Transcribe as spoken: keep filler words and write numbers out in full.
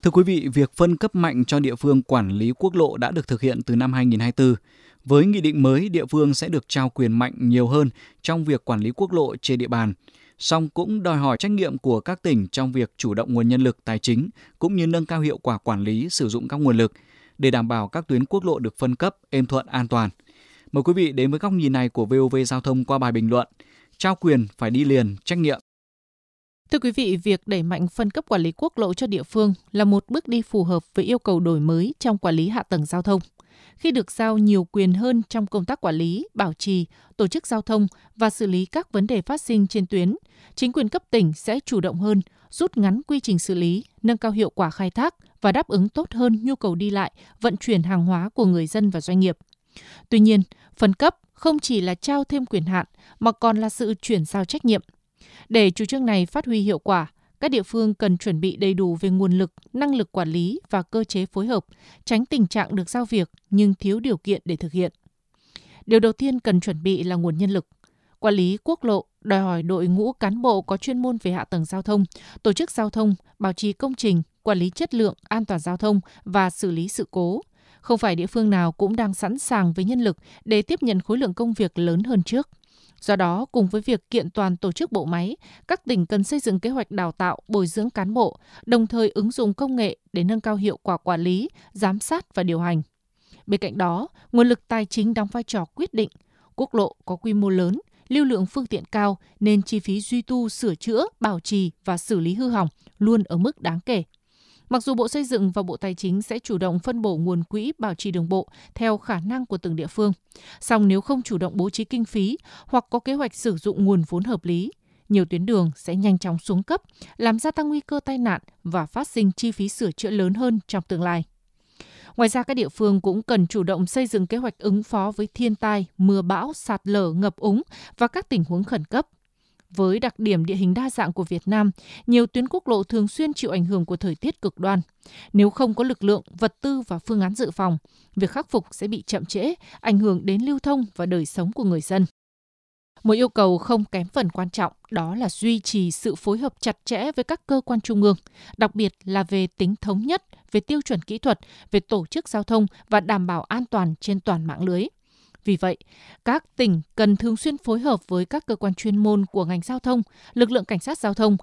Thưa quý vị, việc phân cấp mạnh cho địa phương quản lý quốc lộ đã được thực hiện từ năm hai nghìn không trăm hai mươi tư. Với nghị định mới, địa phương sẽ được trao quyền mạnh nhiều hơn trong việc quản lý quốc lộ trên địa bàn. Song cũng đòi hỏi trách nhiệm của các tỉnh trong việc chủ động nguồn nhân lực tài chính cũng như nâng cao hiệu quả quản lý sử dụng các nguồn lực để đảm bảo các tuyến quốc lộ được phân cấp êm thuận an toàn. Mời quý vị đến với góc nhìn này của vê o vê Giao thông qua bài bình luận: Trao quyền phải đi liền trách nhiệm. Thưa quý vị, việc đẩy mạnh phân cấp quản lý quốc lộ cho địa phương là một bước đi phù hợp với yêu cầu đổi mới trong quản lý hạ tầng giao thông. Khi được giao nhiều quyền hơn trong công tác quản lý, bảo trì, tổ chức giao thông và xử lý các vấn đề phát sinh trên tuyến, chính quyền cấp tỉnh sẽ chủ động hơn, rút ngắn quy trình xử lý, nâng cao hiệu quả khai thác và đáp ứng tốt hơn nhu cầu đi lại, vận chuyển hàng hóa của người dân và doanh nghiệp. Tuy nhiên, phân cấp không chỉ là trao thêm quyền hạn mà còn là sự chuyển giao trách nhiệm. Để chủ trương này phát huy hiệu quả, các địa phương cần chuẩn bị đầy đủ về nguồn lực, năng lực quản lý và cơ chế phối hợp, tránh tình trạng được giao việc nhưng thiếu điều kiện để thực hiện. Điều đầu tiên cần chuẩn bị là nguồn nhân lực. Quản lý quốc lộ đòi hỏi đội ngũ cán bộ có chuyên môn về hạ tầng giao thông, tổ chức giao thông, bảo trì công trình, quản lý chất lượng, an toàn giao thông và xử lý sự cố. Không phải địa phương nào cũng đang sẵn sàng với nhân lực để tiếp nhận khối lượng công việc lớn hơn trước. Do đó, cùng với việc kiện toàn tổ chức bộ máy, các tỉnh cần xây dựng kế hoạch đào tạo, bồi dưỡng cán bộ, đồng thời ứng dụng công nghệ để nâng cao hiệu quả quản lý, giám sát và điều hành. Bên cạnh đó, nguồn lực tài chính đóng vai trò quyết định. Quốc lộ có quy mô lớn, lưu lượng phương tiện cao nên chi phí duy tu, sửa chữa, bảo trì và xử lý hư hỏng luôn ở mức đáng kể. Mặc dù Bộ Xây dựng và Bộ Tài chính sẽ chủ động phân bổ nguồn quỹ bảo trì đường bộ theo khả năng của từng địa phương, song nếu không chủ động bố trí kinh phí hoặc có kế hoạch sử dụng nguồn vốn hợp lý, nhiều tuyến đường sẽ nhanh chóng xuống cấp, làm gia tăng nguy cơ tai nạn và phát sinh chi phí sửa chữa lớn hơn trong tương lai. Ngoài ra, các địa phương cũng cần chủ động xây dựng kế hoạch ứng phó với thiên tai, mưa bão, sạt lở, ngập úng và các tình huống khẩn cấp. Với đặc điểm địa hình đa dạng của Việt Nam, nhiều tuyến quốc lộ thường xuyên chịu ảnh hưởng của thời tiết cực đoan. Nếu không có lực lượng, vật tư và phương án dự phòng, việc khắc phục sẽ bị chậm trễ, ảnh hưởng đến lưu thông và đời sống của người dân. Một yêu cầu không kém phần quan trọng đó là duy trì sự phối hợp chặt chẽ với các cơ quan trung ương, đặc biệt là về tính thống nhất, về tiêu chuẩn kỹ thuật, về tổ chức giao thông và đảm bảo an toàn trên toàn mạng lưới. Vì vậy, các tỉnh cần thường xuyên phối hợp với các cơ quan chuyên môn của ngành giao thông, lực lượng cảnh sát giao thông,